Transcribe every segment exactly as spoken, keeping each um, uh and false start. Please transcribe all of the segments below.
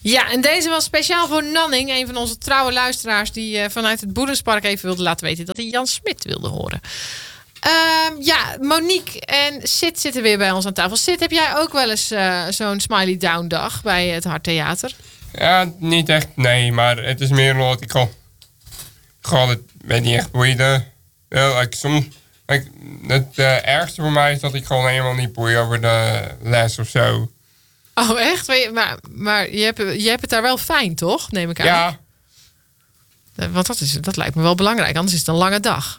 Ja, en deze was speciaal voor Nanning, een van onze trouwe luisteraars die uh, vanuit het Boerenspark even wilde laten weten dat hij Jan Smit wilde horen. Uh, ja, Monique en Sid zitten weer bij ons aan tafel. Sid, heb jij ook wel eens uh, zo'n Smiley Down dag bij het Harttheater? Ja, niet echt, nee, maar het is meer omdat ik gewoon, gewoon het weet niet echt boeide. Ja, like, soms, like, het uh, ergste voor mij is dat ik gewoon helemaal niet boei over de les of zo. Oh, echt? Maar, maar je, hebt, je hebt het daar wel fijn, toch? Neem ik aan. Ja. Want dat, is, dat lijkt me wel belangrijk, anders is het een lange dag.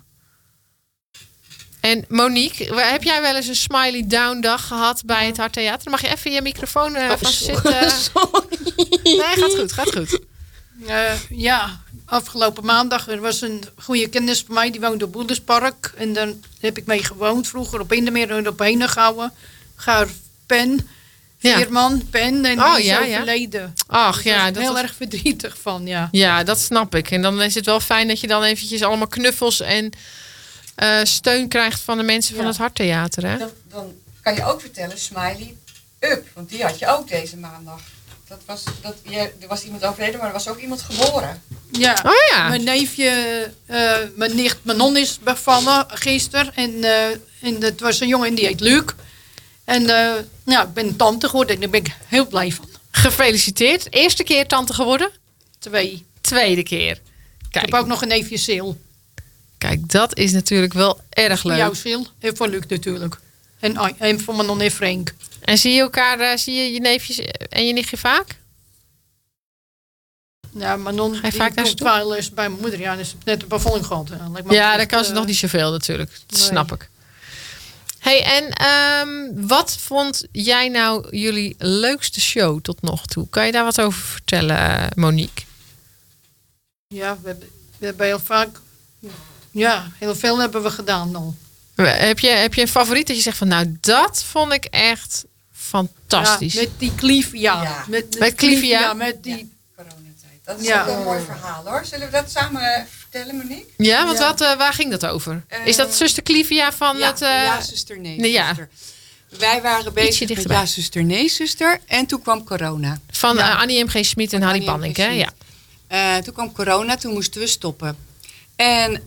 En Monique, heb jij wel eens een Smiley Down dag gehad bij het Harttheater? Dan mag je even je microfoon uh, oh, vastzitten. Sorry. Nee, gaat goed, gaat goed. Uh, ja, afgelopen maandag, er was een goede kennis van mij, die woonde op Boerenspark. En daar heb ik mee gewoond vroeger, op Indermeer en op Henegouwen. Gaar Pen, Veerman, ja. Pen, en oh, die is ja, overleden. Ja. Ach ja, dat dat heel was... erg verdrietig van, ja. Ja, dat snap ik. En dan is het wel fijn dat je dan eventjes allemaal knuffels en uh, steun krijgt van de mensen ja. van het Harttheater. Hè? Dan, dan kan je ook vertellen, Smiley Up, want die had je ook deze maandag. Dat was, dat, je, er was iemand overleden, maar er was ook iemand geboren. Ja, oh, ja. Mijn neefje, uh, mijn nicht, mijn non is bevallen gisteren. En, uh, en het was een jongen die heet Luc. En uh, ja, ik ben tante geworden en daar ben ik heel blij van. Gefeliciteerd. Eerste keer tante geworden? Twee. Tweede keer. Kijk. Ik heb ook nog een neefje Sil. Kijk, dat is natuurlijk wel erg leuk. Voor jou Sil en voor Luc natuurlijk. En, en voor mijn non en Frank. En zie je elkaar, uh, zie je je neefjes en je nichtje vaak? Ja, mijn non Ga je vaak doet wel eens bij mijn moeder. Ja, dus net een bevalling gehad. Ja, dan kan uh, ze nog niet zoveel natuurlijk. Dat nee. snap ik. Hey, en um, wat vond jij nou jullie leukste show tot nog toe? Kan je daar wat over vertellen, Monique? Ja, we hebben, we hebben heel vaak... Ja, heel veel hebben we gedaan al. Heb je, heb je een favoriet dat je zegt van... Nou, dat vond ik echt fantastisch. Ja, met die Clivia. Ja. Met, met, met Clivia. Ja, met die... Ja, coronatijd. Dat is ja. ook een mooi verhaal, hoor. Zullen we dat samen vertellen, Monique? Ja, want ja. Wat, uh, waar ging dat over? Uh, is dat zuster Clivia van ja, het... Uh... Ja, zuster, nee, nee zuster. Ja. Wij waren bezig met ja, zuster, nee, zuster. En toen kwam corona. Van ja. uh, Annie M G. Schmid en Harry Banning, hè? Ja. Uh, toen kwam corona, toen moesten we stoppen. En uh,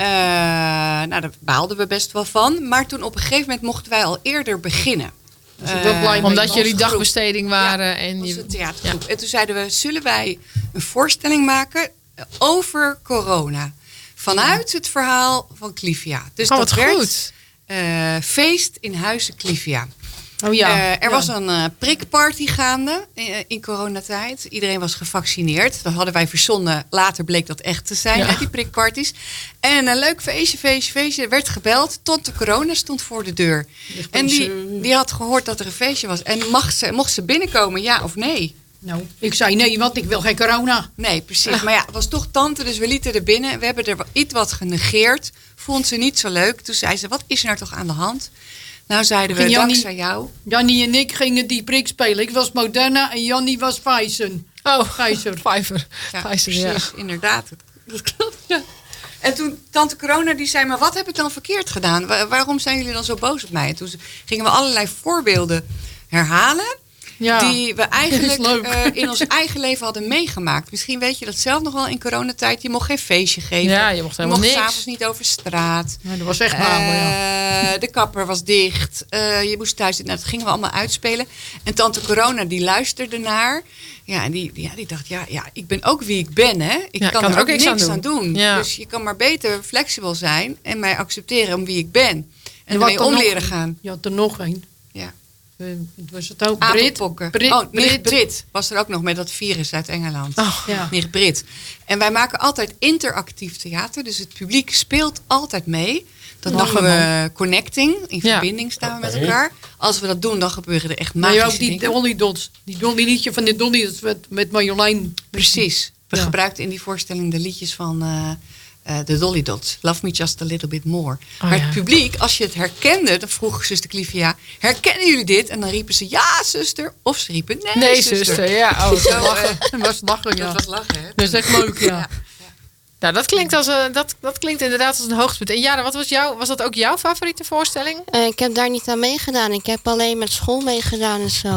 nou, daar baalden we best wel van. Maar toen op een gegeven moment mochten wij al eerder beginnen. Dus ik ben blij uh, omdat jullie dagbesteding waren. Ja, en onze je... theatergroep. Ja. En toen zeiden we, zullen wij een voorstelling maken over corona? Vanuit het verhaal van Clivia. Dus oh, dat wat werd goed. Uh, feest in Huizen Clivia. Oh ja. Uh, er ja. was een uh, prikparty gaande in, in coronatijd. Iedereen was gevaccineerd. Dat hadden wij verzonnen. Later bleek dat echt te zijn, ja. hè, die prikparties. En een leuk feestje, feestje, feestje. Er werd gebeld tot de corona stond voor de deur. En die, die had gehoord dat er een feestje was. En mocht ze, mocht ze binnenkomen, ja of nee? Nou, ik zei nee, want ik wil geen corona. Nee, precies. Maar ja, het was toch tante, dus we lieten er binnen. We hebben er iets wat genegeerd. Vond ze niet zo leuk. Toen zei ze, wat is er nou toch aan de hand? Nou zeiden we, Jannie, dankzij jou. Jannie en ik gingen die prik spelen. Ik was Moderna en Jannie was Pfizer. Oh, Pfizer. Pfizer. Ja, Pfizer, precies, ja. inderdaad. Dat klopt, ja. En toen tante Corona die zei, maar wat heb ik dan verkeerd gedaan? Waar, waarom zijn jullie dan zo boos op mij? En toen gingen we allerlei voorbeelden herhalen. Ja, die we eigenlijk uh, in ons eigen leven hadden meegemaakt. Misschien weet je dat zelf nog wel in coronatijd. Je mocht geen feestje geven. Ja, je mocht helemaal je mocht niks. 's avonds niet over straat. Ja, dat was echt hamel, uh, ja. De kapper was dicht. Uh, je moest thuis zitten. Nou, dat gingen we allemaal uitspelen. En tante Corona die luisterde naar. Ja, en die, ja, die dacht, ja, ja, ik ben ook wie ik ben, hè. Ik ja, kan, kan er ook niks niks aan aan doen. doen. Ja. Dus je kan maar beter flexibel zijn. En mij accepteren om wie ik ben. En ermee om leren gaan. Je had er nog een. Ja. Uh, was het ook Brit? Brit? Oh, nicht Brit was er ook nog met dat virus uit Engeland. Oh, ja. Nicht Brit. En wij maken altijd interactief theater. Dus het publiek speelt altijd mee. Dat Lachen noemen we man. connecting. In ja. verbinding staan we met elkaar. Als we dat doen, dan gebeuren er echt magische dingen. Nee, ook die Dolly Dots. Die Dolly liedje van de Dolly Dots met, met Marjolein. Precies. We ja. gebruikten in die voorstelling de liedjes van... Uh, Uh, de Dolly Dots. Love me just a little bit more. Oh, maar ja. het publiek, als je het herkende, dan vroeg zuster Clivia, herkennen jullie dit? En dan riepen ze, ja, zuster. Of ze riepen, nee, nee zuster. zuster. Ja, oh, dat was lachen. Dat was lachen, ja. Dat was lachen, hè? Dat is echt leuk, ja. ja. ja. Nou, dat klinkt, als een, dat, dat klinkt inderdaad als een hoogtepunt. En Jara, wat was, jouw, was dat ook jouw favoriete voorstelling? Uh, ik heb daar niet aan meegedaan. Ik heb alleen met school meegedaan en zo.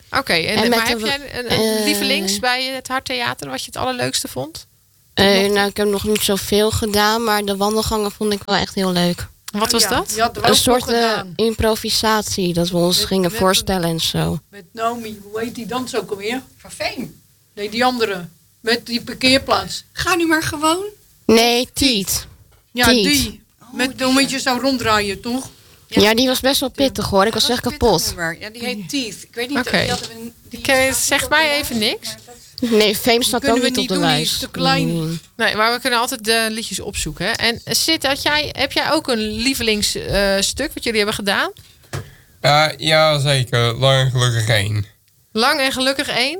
Oké, okay, en, En met maar heb de- jij een, een eh, lievelings bij het Harttheater wat je het allerleukste vond? Uh, nou, ik heb nog niet zoveel gedaan, maar de wandelgangen vond ik wel echt heel leuk. Wat was Ja, dat? die hadden we Een ook soort nog uh, gedaan. improvisatie, dat we ons Met- gingen met- voorstellen en zo. Met Naomi, hoe heet die dans ook alweer? Van Veen. Nee, die andere. Met die parkeerplaats. Ga nu maar gewoon. Nee, Tiet. Ja, Tiet. die. Met, dan moet je zo ronddraaien, toch? Ja, die was best wel pittig hoor, ik was echt kapot. Ja, die heet Teeth. Ik weet niet Oké. of die hadden we een- die Ik, eh, staat zegt niet mij op de even lijst. niks. Nee, Fame staat kunnen ook we niet op niet de doen, die lijst. is te klein. Mm. Nee, maar we kunnen altijd de liedjes opzoeken. Hè? En Sid, had jij, heb jij ook een lievelingsstuk wat jullie hebben gedaan? Uh, ja, zeker. Lang en gelukkig één. Lang en gelukkig één.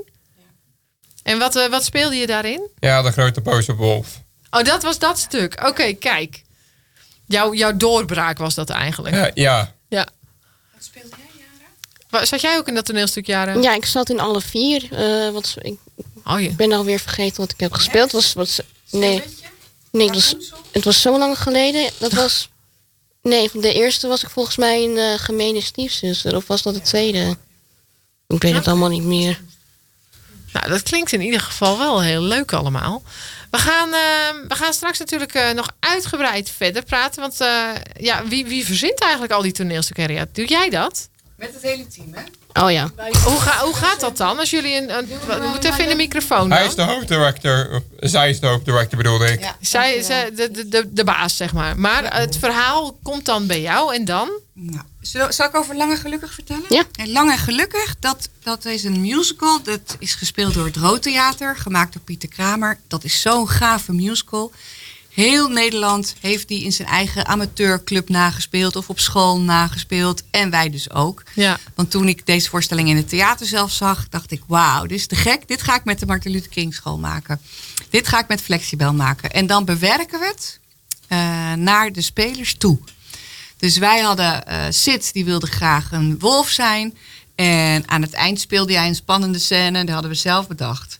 En wat, uh, wat speelde je daarin? Ja, de grote boze wolf. Oh, dat was dat stuk. Oké, okay, kijk. Jouw, jouw doorbraak was dat eigenlijk. Ja, ja. Ja. Wat speelde jij, Jara? Wa- Zat jij ook in dat toneelstuk, Jara? Ja, ik zat in alle vier. Uh, wat, ik Oh, je. ben alweer vergeten wat ik heb gespeeld. Was, was, nee, nee het, was, het was zo lang geleden. Dat was... Nee, de eerste was ik volgens mij een uh, gemene stiefzuster. Of was dat de tweede? Ik weet het allemaal niet meer. Nou, dat klinkt in ieder geval wel heel leuk allemaal. We gaan, uh, we gaan straks natuurlijk uh, nog uitgebreid verder praten. Want uh, ja, wie, wie verzint eigenlijk al die toneelstukken, Henriette? Doe jij dat? Met het hele team, hè? Oh ja. Hoe, ga, hoe gaat dat dan? Als jullie een, een we moeten even in de microfoon dan. Hij is de hoofddirector. Of, zij is de hoofddirector, bedoelde ik. Ja, Zij is uh, de, de, de, de baas, zeg maar. Maar het verhaal komt dan bij jou en dan? Nou, zal, zal ik over Lang en Gelukkig vertellen? Ja. En Lang en Gelukkig, dat, dat is een musical. Dat is gespeeld door het Rood Theater, gemaakt door Pieter Kramer. Dat is zo'n gave musical. Heel Nederland heeft die in zijn eigen amateurclub nagespeeld of op school nagespeeld. En wij dus ook. Ja. Want toen ik deze voorstelling in het theater zelf zag, dacht ik, wauw, dit is te gek. Dit ga ik met de Martin Luther King School maken. Dit ga ik met Flexibel maken. En dan bewerken we het uh, naar de spelers toe. Dus wij hadden uh, Sid, die wilde graag een wolf zijn. En aan het eind speelde hij een spannende scène. Die hadden we zelf bedacht.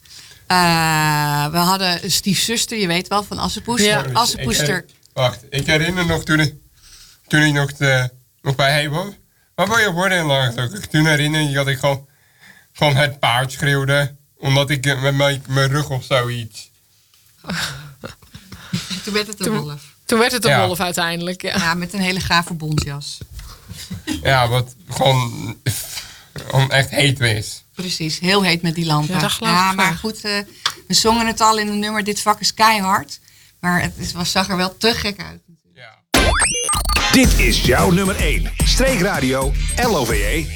Uh, we hadden een stiefzuster, je weet wel, van Assepoester. Ja. Assepoester. Ik, wacht, ik herinner nog toen ik, toen ik nog, de, nog bij hij was. Wat wil je worden in Lang en Gelukkig? Toen herinner je dat ik gewoon, gewoon het paard schreeuwde. Omdat ik met mijn, mijn rug of zoiets. Toen werd het een Toen- wolf. Toen werd het een Ja. wolf uiteindelijk. Ja. Ja, met een hele gave bontjas. Ja, wat gewoon, gewoon echt heet is. Precies, heel heet met die lampen. Ja, dat geloof ik maar graag. goed, uh, we zongen het al in een nummer, dit vak is keihard. Maar het is, was, zag er wel te gek uit. Ja. Dit is jouw nummer één. Streekradio L O V E.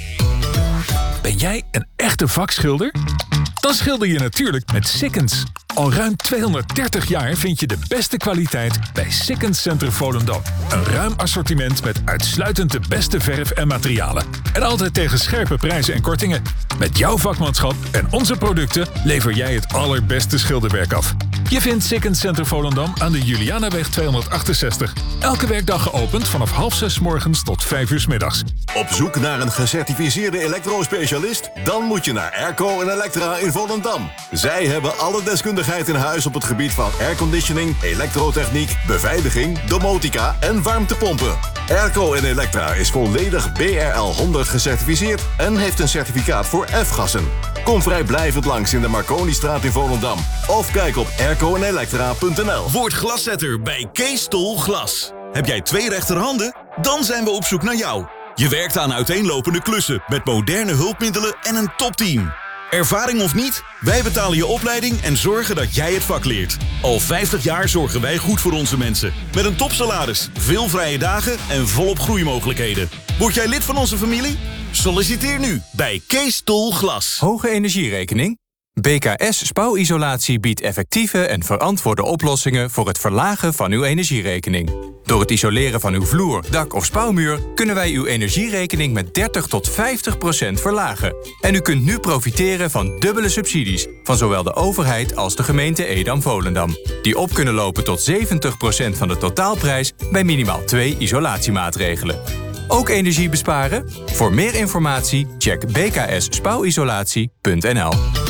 Ben jij een echte vakschilder? Dan schilder je natuurlijk met Sikkens. Al ruim tweehonderddertig jaar vind je de beste kwaliteit bij Sikkens Center Volendam. Een ruim assortiment met uitsluitend de beste verf en materialen. En altijd tegen scherpe prijzen en kortingen. Met jouw vakmanschap en onze producten lever jij het allerbeste schilderwerk af. Je vindt Sikkens Center Volendam aan de Julianaweg tweehonderdachtenzestig. Elke werkdag geopend vanaf half zes 's morgens tot vijf uur 's middags. Op zoek naar een gecertificeerde elektrospecialist? Dan moet je naar Airco en Electra in Volendam. Zij hebben alle deskundigheid in huis op het gebied van airconditioning, elektrotechniek, beveiliging, domotica en warmtepompen. Airco en Electra is volledig B R L honderd gecertificeerd en heeft een certificaat voor F-gassen. Kom vrijblijvend langs in de Marconistraat in Volendam. Of kijk op airco en electra punt n l. Word glaszetter bij Kees Tol Glas. Heb jij twee rechterhanden? Dan zijn we op zoek naar jou. Je werkt aan uiteenlopende klussen met moderne hulpmiddelen en een topteam. Ervaring of niet? Wij betalen je opleiding en zorgen dat jij het vak leert. Al vijftig jaar zorgen wij goed voor onze mensen. Met een topsalaris, veel vrije dagen en volop groeimogelijkheden. Word jij lid van onze familie? Solliciteer nu bij Kees Tol Glas. Hoge energierekening? B K S Spouwisolatie biedt effectieve en verantwoorde oplossingen voor het verlagen van uw energierekening. Door het isoleren van uw vloer, dak of spouwmuur kunnen wij uw energierekening met dertig tot vijftig procent verlagen. En u kunt nu profiteren van dubbele subsidies van zowel de overheid als de gemeente Edam-Volendam. Die op kunnen lopen tot zeventig procent van de totaalprijs bij minimaal twee isolatiemaatregelen. Ook energie besparen? Voor meer informatie check b k s spouwisolatie punt n l.